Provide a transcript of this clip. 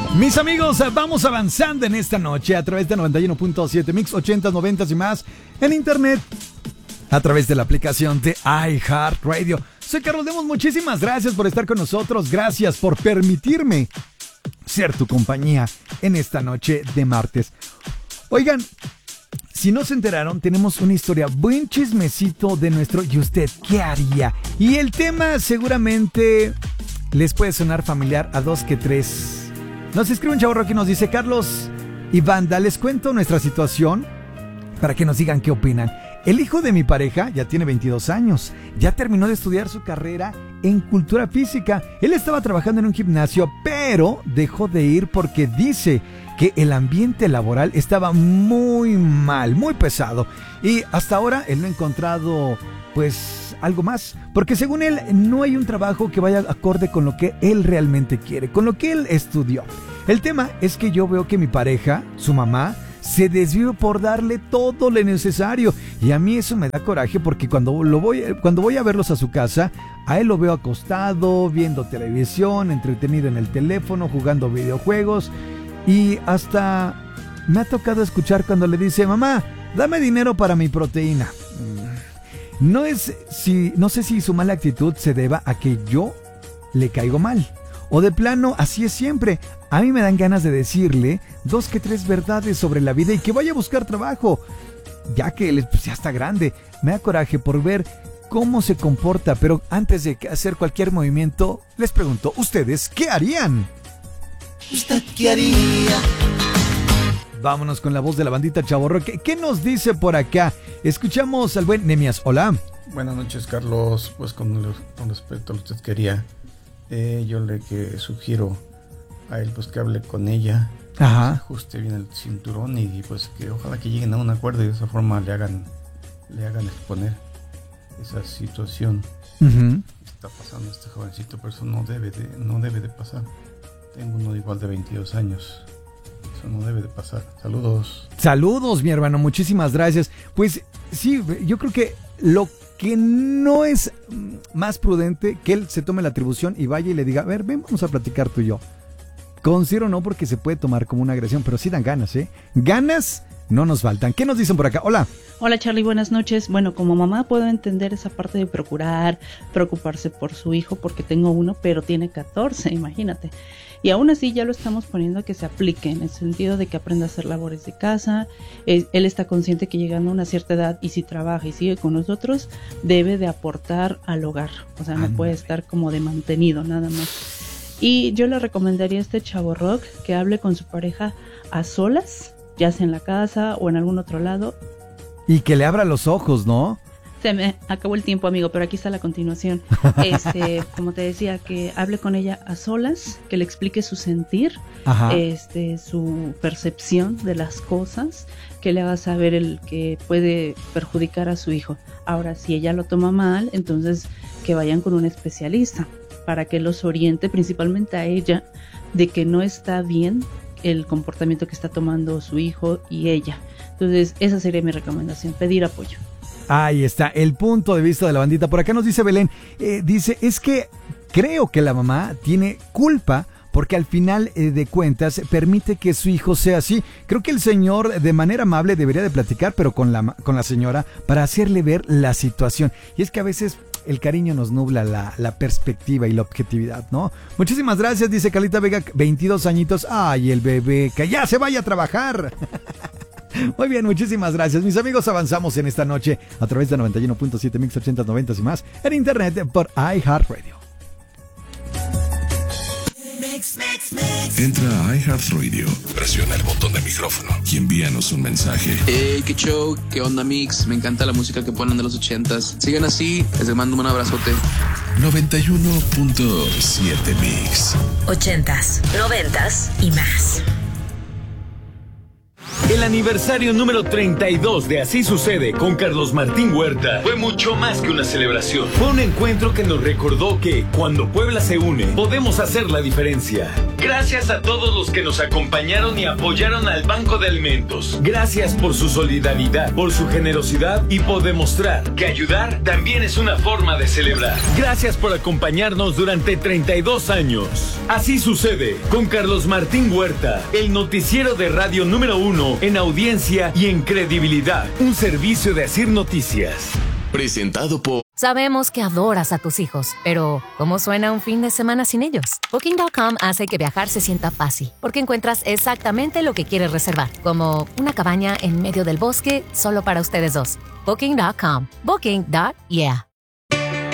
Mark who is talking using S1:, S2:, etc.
S1: Mis amigos, vamos avanzando en esta noche a través de 91.7 Mix 80, 90 y más en internet a través de la aplicación de iHeartRadio. Soy Carlos Demos, muchísimas gracias por estar con nosotros, gracias por permitirme ser tu compañía en esta noche de martes. Oigan, si no se enteraron, tenemos una historia, buen chismecito de nuestro ¿y usted qué haría? Y el tema seguramente les puede sonar familiar a dos que tres. Nos escribe un chavo que nos dice: Carlos y banda, les cuento nuestra situación para que nos digan qué opinan. El hijo de mi pareja ya tiene 22 años, ya terminó de estudiar su carrera en cultura física. Él estaba trabajando en un gimnasio, pero dejó de ir porque dice que el ambiente laboral estaba muy mal, muy pesado. Y hasta ahora él no ha encontrado pues algo más, porque según él no hay un trabajo que vaya acorde con lo que él realmente quiere, con lo que él estudió. El tema es que yo veo que mi pareja, su mamá, se desvive por darle todo lo necesario, y a mí eso me da coraje porque cuando voy a verlos a su casa, a él lo veo acostado, viendo televisión, entretenido en el teléfono, jugando videojuegos, y hasta me ha tocado escuchar cuando le dice: mamá, dame dinero para mi proteína. No sé si su mala actitud se deba a que yo le caigo mal, o de plano así es siempre. A mí me dan ganas de decirle 2 que 3 verdades sobre la vida y que vaya a buscar trabajo, ya que él pues, ya está grande. Me da coraje por ver cómo se comporta, pero antes de hacer cualquier movimiento, les pregunto, ¿ustedes qué harían?
S2: ¿Usted qué haría?
S1: Vámonos con la voz de la bandita Chavorro. ¿Qué nos dice por acá? Escuchamos al buen Nemias. Hola.
S3: Buenas noches, Carlos. Pues con respecto a lo que usted quería, yo le sugiero a él pues que hable con ella,
S1: ajá,
S3: ajuste bien el cinturón y pues que ojalá que lleguen a un acuerdo y de esa forma le hagan exponer esa situación que está pasando a este jovencito, pero eso no debe de pasar. Tengo uno igual de 22 años. Eso no debe de pasar. Saludos.
S1: Saludos, mi hermano. Muchísimas gracias. Pues sí, yo creo que lo que no es más prudente que él se tome la atribución y vaya y le diga: a ver, ven, vamos a platicar tú y yo. Considero no, porque se puede tomar como una agresión, pero sí dan ganas, ¿eh? Ganas no nos faltan. ¿Qué nos dicen por acá? Hola.
S4: Hola, Charlie, buenas noches. Bueno, como mamá puedo entender esa parte de preocuparse por su hijo, porque tengo uno, pero tiene 14, imagínate. Y aún así ya lo estamos poniendo a que se aplique, en el sentido de que aprenda a hacer labores de casa. Él está consciente que llegando a una cierta edad, y si trabaja y sigue con nosotros, debe de aportar al hogar. O sea, no puede estar como de mantenido, nada más. Y yo le recomendaría a este chavo rock que hable con su pareja a solas, ya sea en la casa o en algún otro lado.
S1: Y que le abra los ojos, ¿no?
S4: Se me acabó el tiempo, amigo, pero aquí está la continuación. Como te decía, que hable con ella a solas, que le explique su sentir, su percepción de las cosas, que le haga saber el que puede perjudicar a su hijo. Ahora, si ella lo toma mal, entonces que vayan con un especialista para que los oriente, principalmente a ella, de que no está bien el comportamiento que está tomando su hijo y ella. Entonces, esa sería mi recomendación, pedir apoyo.
S1: Ahí está, el punto de vista de la bandita. Por acá nos dice Belén, dice: es que creo que la mamá tiene culpa porque al final de cuentas permite que su hijo sea así. Creo que el señor de manera amable debería de platicar, pero con la señora, para hacerle ver la situación. Y es que a veces el cariño nos nubla la perspectiva y la objetividad, ¿no? Muchísimas gracias, dice Carlita Vega, 22 añitos. Ay, el bebé, que ya se vaya a trabajar. Muy bien, muchísimas gracias. Mis amigos, avanzamos en esta noche a través de 91.7 Mix 80, 90 y más en internet por iHeartRadio.
S5: Entra a iHeartRadio, presiona el botón de micrófono y envíanos un mensaje.
S6: Hey, qué show, qué onda, Mix. Me encanta la música que ponen de los 80s. Sigan así, les mando un abrazote.
S5: 91.7 Mix.
S7: 80s, 90s y más.
S8: El aniversario número 32 de Así Sucede con Carlos Martín Huerta fue mucho más que una celebración. Fue un encuentro que nos recordó que cuando Puebla se une, podemos hacer la diferencia. Gracias a todos los que nos acompañaron y apoyaron al Banco de Alimentos. Gracias por su solidaridad, por su generosidad y por demostrar que ayudar también es una forma de celebrar. Gracias por acompañarnos durante 32 años. Así sucede con Carlos Martín Huerta, el noticiero de radio número 1 en audiencia y en credibilidad. Un servicio de Asir Noticias.
S5: Presentado por...
S9: Sabemos que adoras a tus hijos, pero ¿cómo suena un fin de semana sin ellos? Booking.com hace que viajar se sienta fácil, porque encuentras exactamente lo que quieres reservar, como una cabaña en medio del bosque solo para ustedes dos. Booking.com. Booking.yeah.